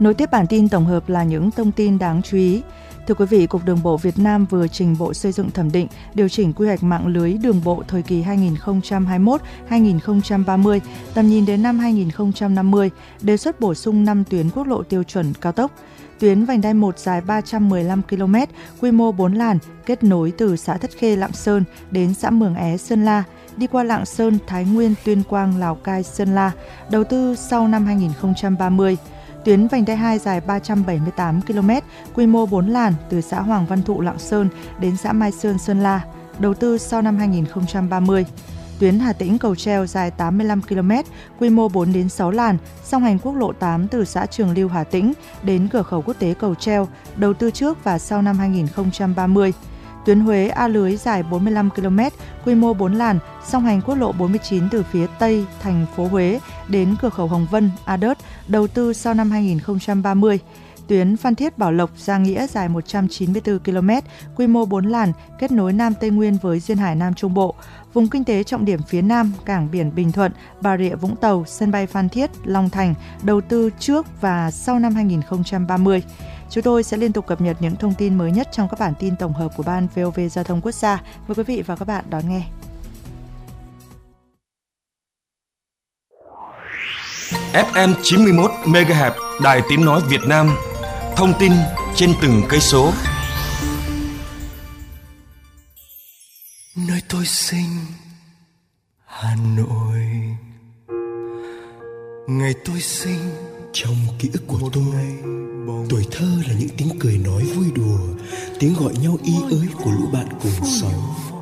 Nối tiếp bản tin tổng hợp là những thông tin đáng chú ý. Thưa quý vị, Cục Đường bộ Việt Nam vừa trình Bộ Xây dựng thẩm định điều chỉnh quy hoạch mạng lưới đường bộ thời kỳ 2021-2030, tầm nhìn đến năm 2050, đề xuất bổ sung 5 tuyến quốc lộ tiêu chuẩn cao tốc. Tuyến vành đai 1 dài 315 km, quy mô 4 làn, kết nối từ xã Thất Khê, Lạng Sơn đến xã Mường É, Sơn La, đi qua Lạng Sơn, Thái Nguyên, Tuyên Quang, Lào Cai, Sơn La, đầu tư sau năm 2030. Tuyến vành đai 2 dài 378 km, quy mô 4 làn từ xã Hoàng Văn Thụ, Lạng Sơn đến xã Mai Sơn, Sơn La, đầu tư sau năm 2030. Tuyến Hà Tĩnh - Cầu Treo dài 85 km, quy mô 4 đến 6 làn, song hành quốc lộ 8 từ xã Trường Lưu, Hà Tĩnh đến cửa khẩu quốc tế Cầu Treo, đầu tư trước và sau năm 2030. Tuyến Huế - A Lưới dài 45 km, quy mô 4 làn, song hành quốc lộ 49 từ phía Tây thành phố Huế đến cửa khẩu Hồng Vân, A Đớt, đầu tư sau năm 2030. Tuyến Phan Thiết - Bảo Lộc - Gia Nghĩa dài 194 km, quy mô 4 làn, kết nối Nam Tây Nguyên với duyên hải Nam Trung Bộ. Vùng kinh tế trọng điểm phía Nam, cảng biển Bình Thuận, Bà Rịa Vũng Tàu, sân bay Phan Thiết, Long Thành, đầu tư trước và sau năm 2030. Chúng tôi sẽ liên tục cập nhật những thông tin mới nhất trong các bản tin tổng hợp của Ban VOV Giao thông Quốc gia. Mời quý vị và các bạn đón nghe. FM 91 MHz, Đài Tiếng nói Việt Nam. Thông tin trên từng cây số. Nơi tôi sinh, Hà Nội. Ngày tôi sinh, trong ký ức của tôi, tuổi thơ là những tiếng cười nói vui đùa, tiếng gọi nhau y ới của lũ bạn cùng xóm.